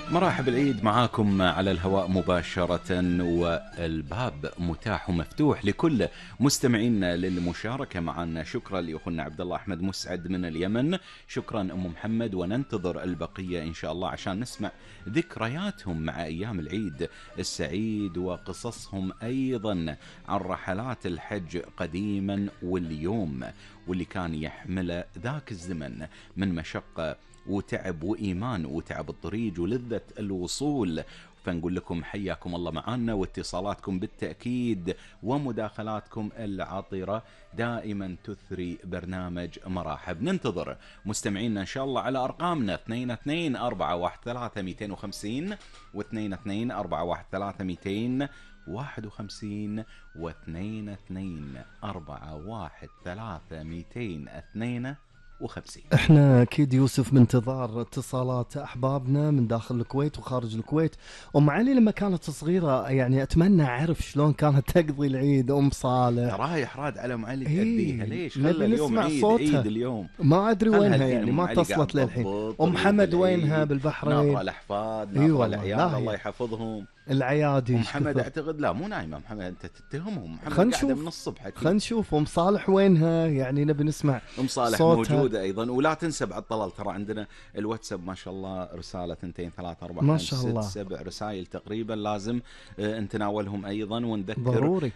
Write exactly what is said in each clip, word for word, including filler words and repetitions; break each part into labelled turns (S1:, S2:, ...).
S1: مرحب العيد معاكم على الهواء مباشرة، والباب متاح ومفتوح لكل مستمعينا للمشاركة معنا. شكرا لأخونا عبد الله أحمد مسعد من اليمن، شكرا أم محمد، وننتظر البقية إن شاء الله عشان نسمع ذكرياتهم مع أيام العيد السعيد وقصصهم أيضا عن رحلات الحج قديما واليوم، واللي كان يحمل ذاك الزمن من مشقة وتعب وإيمان وتعب الطريق ولذة الوصول. فنقول لكم حياكم الله معنا، واتصالاتكم بالتأكيد ومداخلاتكم العطرة دائما تثري برنامج مراحب. ننتظر مستمعينا إن شاء الله على أرقامنا اثنين اثنين أربعة واحد ثلاثة مئتين وخمسين واثنين اثنين أربعة واحد ثلاثة مئتين واحد وخمسين واثنين اثنين أربعة واحد ثلاثة مئتين اثنين وخمسين.
S2: احنا اكيد يوسف بانتظار اتصالات احبابنا من داخل الكويت وخارج الكويت. ام علي لما كانت صغيره يعني اتمنى اعرف شلون كانت تقضي العيد. ام صالح
S1: رايح راد على ام علي
S2: إيه
S1: تأديها ليش؟
S2: نبي
S1: خلى اليوم
S2: نسمع
S1: عيد
S2: صوتها.
S1: عيد اليوم
S2: ما ادري
S1: خلها
S2: وينها
S1: الحين
S2: يعني
S1: أم
S2: ما
S1: علي قاعد
S2: اتصلت للحين.
S1: تضبط
S2: ام
S1: طريق
S2: حمد
S1: العيد،
S2: وينها بالبحرين؟
S1: ناطرة الاحفاد،
S2: اي
S1: ناطرة
S2: والله
S1: العيال
S2: لا
S1: الله
S2: هي
S1: يحفظهم.
S2: العيادي
S1: ام
S2: إيش
S1: محمد
S2: كثر.
S1: اعتقد لا مو نايمه ام محمد، انت تتهمهم. محمد
S2: خلنا
S1: قاعده
S2: نشوف
S1: من الصبح اكيد.
S2: خلنا نشوف ام صالح وينها يعني نبي نسمع
S1: ام صالح
S2: صوتها.
S1: موجوده ايضا. ولا تنسى بعد طلال ترى عندنا الواتساب ما شاء الله رساله اثنين ثلاثة أربعة
S2: ما
S1: خمس
S2: شاء
S1: ست
S2: الله.
S1: سبع رسائل تقريبا لازم آه، نتناولهم ايضا ونذكر
S2: ضروري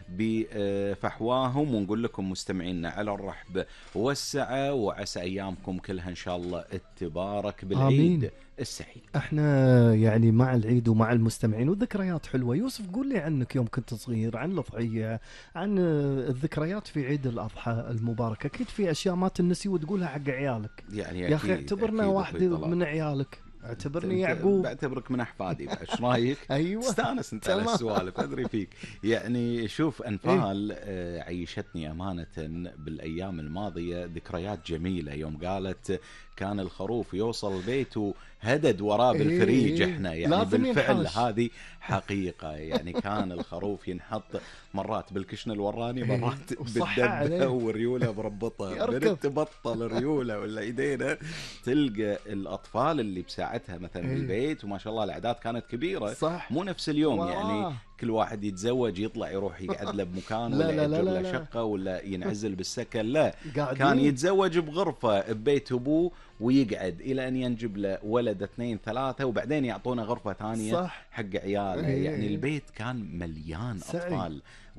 S1: بفحواهم، ونقول لكم مستمعينا على الرحب والسعه، وعسى ايامكم كلها ان شاء الله تبارك بالعيد
S2: آمين.
S1: السعيد.
S2: احنا يعني مع العيد ومع المستمعين وذكريات حلوة. يوسف قول لي عنك يوم كنت صغير، عن الأضحية، عن الذكريات في عيد الأضحى المبارك. أكيد في أشياء ما تنسي وتقولها حق عيالك.
S1: يعني
S2: يا أخي
S1: أكيد
S2: اعتبرنا
S1: أكيد
S2: واحد
S1: أخوي طلال.
S2: من عيالك، اعتبرني
S1: أنت-
S2: يعقوب.
S1: بعتبرك من احفادي بعد، ايش رايك؟
S2: أيوة
S1: تستانس انت على
S2: تمام.
S1: السوالف، ادري فيك. يعني شوف انفال آه، عيشتني امانه بالايام الماضيه ذكريات جميله. يوم قالت كان الخروف يوصل البيت وهدد وراه
S2: إيه
S1: بالفريج،
S2: إيه.
S1: احنا يعني
S2: لازم
S1: بالفعل
S2: ينحاش.
S1: هذه حقيقه. يعني كان الخروف ينحط مرات بالكشن الوراني،
S2: إيه.
S1: مرات
S2: وصحة
S1: بالدبه
S2: عليه.
S1: وريوله بربطها،
S2: يركض.
S1: بنت تبطل ريوله ولا ايدينا. تلقى الاطفال اللي بساعتها مثلا
S2: إيه.
S1: بالبيت، وما شاء الله الاعداد كانت كبيره،
S2: صح.
S1: مو نفس اليوم.
S2: وراه.
S1: يعني كل واحد يتزوج يطلع يروح يقعد له بمكان
S2: لا
S1: ولا
S2: لا لا
S1: يأجر
S2: لا
S1: له
S2: لا.
S1: شقه ولا ينعزل بالسكن. لا،
S2: قاعدين.
S1: كان يتزوج بغرفه ببيت ابوه ويقعد الى ان ينجب له ولد اثنين ثلاثه، وبعدين يعطونه غرفه ثانيه
S2: صح.
S1: حق عياله.
S2: إيه.
S1: يعني البيت كان مليان
S2: سعي.
S1: اطفال،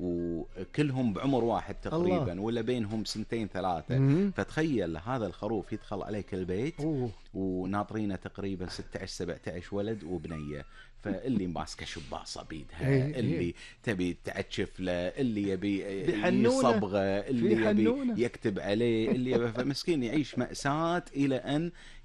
S1: وكلهم بعمر واحد تقريبا
S2: الله.
S1: ولا بينهم سنتين ثلاثه.
S2: مم.
S1: فتخيل هذا الخروف يدخل عليك البيت
S2: أوه.
S1: وناطرينه تقريبا ستة عشر سبعة عشر ولد وبنيه. فاللي ماسكه شباصه بيدها،
S2: إيه إيه.
S1: اللي تبي تعتشف له، اللي يبي
S2: بيحنونه.
S1: يصبغه، اللي
S2: في
S1: يبي
S2: حنونه.
S1: يكتب عليه، اللي يبي. فمسكين يعيش مأساة إلى أن